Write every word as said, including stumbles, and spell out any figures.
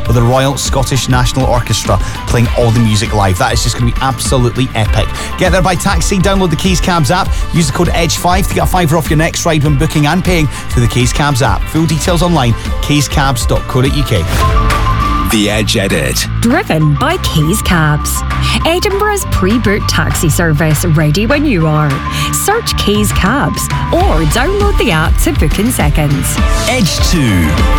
with the Royal Scottish National Orchestra playing all the music live. That is just going to be absolutely epic. Get there by taxi, download the Keys Cabs app, use the code E D G E five to get a fiver off your next ride when booking and paying through the Keys Cabs app. Full details online, keys cabs dot co dot uk. The Edge Edit. Driven by Keys Cabs. Edinburgh's pre-booked taxi service, ready when you are. Search Keys Cabs or download the app to book in seconds. Edge two.